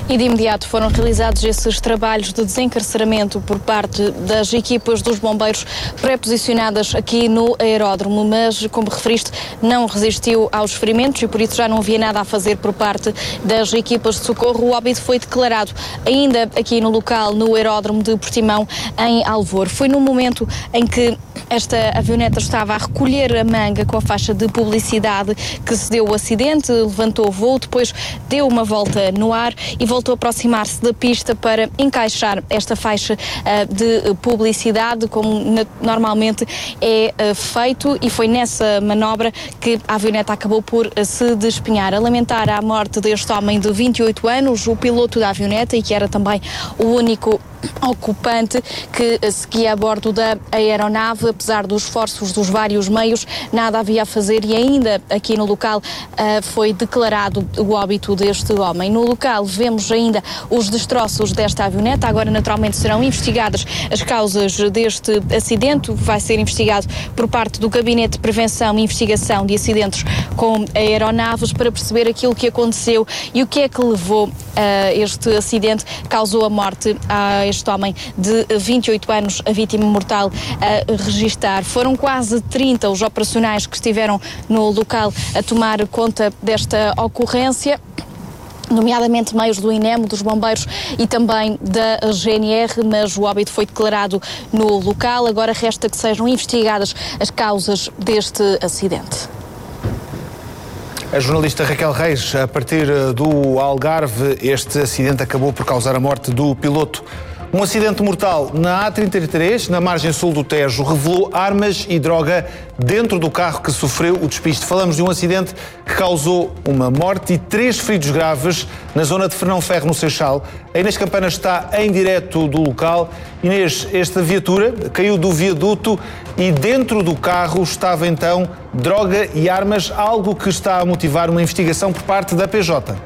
E de imediato foram realizados esses trabalhos de desencarceramento por parte das equipas dos bombeiros pré-posicionadas aqui no aeródromo, mas, como referiste, não resistiu aos ferimentos e por isso já não havia nada a fazer por parte das equipas de socorro. O óbito foi declarado ainda aqui no local, no aeródromo de Portimão, em Alvor. Foi no momento em que esta avioneta estava a recolher a manga com a faixa de publicidade que se deu o acidente, levantou o voo, depois deu uma volta no ar e voltou a aproximar-se da pista para encaixar esta faixa de publicidade, como normalmente é feito, e foi nessa manobra que a avioneta acabou por se despenhar. A lamentar a morte deste homem de 28 anos, o piloto da avioneta, e que era também o único ocupante que seguia a bordo da aeronave. Apesar dos esforços dos vários meios, nada havia a fazer e ainda aqui no local foi declarado o óbito deste homem. No local vemos ainda os destroços desta avioneta. Agora naturalmente serão investigadas as causas deste acidente. Vai ser investigado por parte do Gabinete de Prevenção e Investigação de Acidentes com Aeronaves para perceber aquilo que aconteceu e o que é que levou a este acidente, causou a morte a este homem de 28 anos, a vítima mortal a registar. Foram quase 30 os operacionais que estiveram no local a tomar conta desta ocorrência, nomeadamente meios do INEM, dos bombeiros e também da GNR, mas o óbito foi declarado no local. Agora resta que sejam investigadas as causas deste acidente. A jornalista Raquel Reis, a partir do Algarve, este acidente acabou por causar a morte do piloto. Um acidente mortal na A33, na margem sul do Tejo, revelou armas e droga dentro do carro que sofreu o despiste. Falamos de um acidente que causou uma morte e 3 feridos graves na zona de Fernão Ferro, no Seixal. A Inês Campana está em direto do local. Inês, esta viatura caiu do viaduto e dentro do carro estava então droga e armas, algo que está a motivar uma investigação por parte da PJ.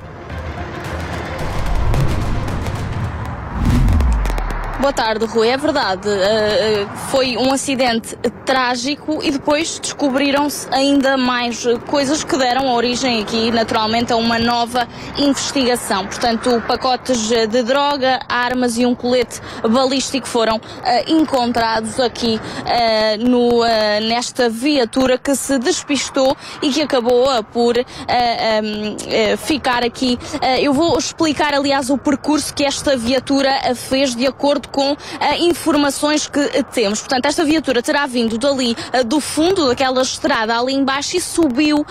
Boa tarde, Rui. É verdade, foi um acidente trágico e depois descobriram-se ainda mais coisas que deram origem aqui, naturalmente, a uma nova investigação. Portanto, pacotes de droga, armas e um colete balístico foram encontrados aqui nesta viatura que se despistou e que acabou por ficar aqui. Eu vou explicar, aliás, o percurso que esta viatura fez de acordo com informações que temos. Portanto, esta viatura terá vindo dali, do fundo daquela estrada ali embaixo, e subiu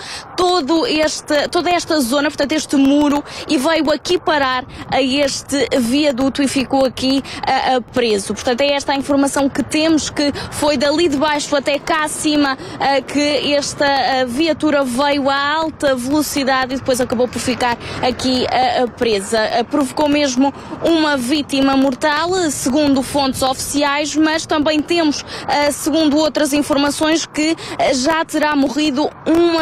toda esta zona, portanto este muro, e veio aqui parar a este viaduto e ficou aqui preso. Portanto, é esta a informação que temos, que foi dali de baixo até cá acima que esta viatura veio a alta velocidade e depois acabou por ficar aqui presa. Provocou mesmo uma vítima mortal, segundo fontes oficiais, mas também temos, segundo outras informações, que já terá morrido um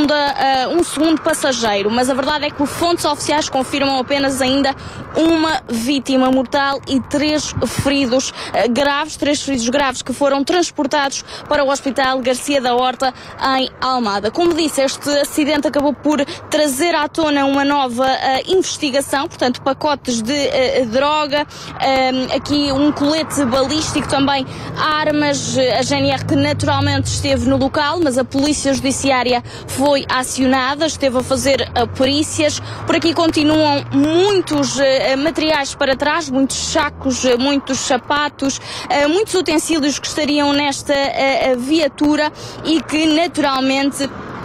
segundo passageiro. Mas a verdade é que fontes oficiais confirmam apenas ainda uma vítima mortal e 3 feridos graves que foram transportados para o Hospital Garcia da Horta em Almada. Como disse, este acidente acabou por trazer à tona uma nova investigação, portanto pacotes de droga, aqui um colete balístico, também armas, a GNR que naturalmente esteve no local, mas a Polícia Judiciária foi acionada, esteve a fazer perícias. Por aqui continuam muitos materiais para trás, muitos sacos, muitos sapatos, muitos utensílios que estariam nesta viatura e que naturalmente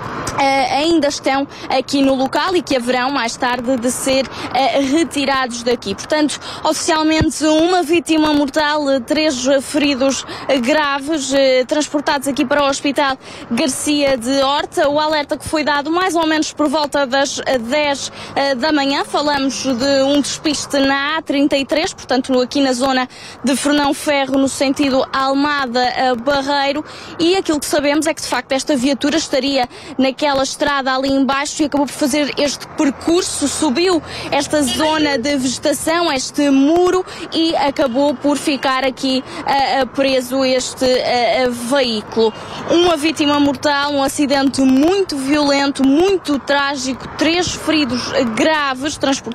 ainda estão aqui no local e que haverão mais tarde de ser retirados daqui. Portanto, oficialmente uma vítima mortal, 3 feridos graves, transportados aqui para o Hospital Garcia de Horta. O alerta que foi dado mais ou menos por volta das 10 da manhã. Falamos de um despiste na A33, portanto aqui na zona de Fernão Ferro, no sentido Almada-Barreiro, e aquilo que sabemos é que de facto esta viatura estaria naquela estrada ali embaixo e acabou por fazer este percurso, subiu esta zona de vegetação, este muro, e acabou por ficar aqui preso este veículo. Uma vítima mortal, um acidente muito violento, muito trágico, 3 feridos graves, transportados